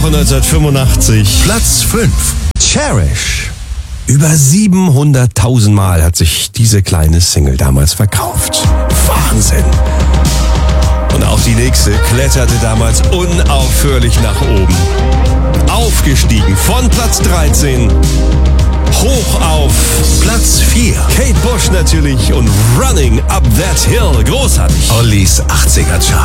1985. Platz 5. Cherish. Über 700.000 Mal hat sich diese kleine Single damals verkauft. Wahnsinn. Und auch die nächste kletterte damals unaufhörlich nach oben. Aufgestiegen von Platz 13 hoch auf Platz 4. Kate Bush natürlich und Running Up That Hill. Großartig. Ollis 80er Chart.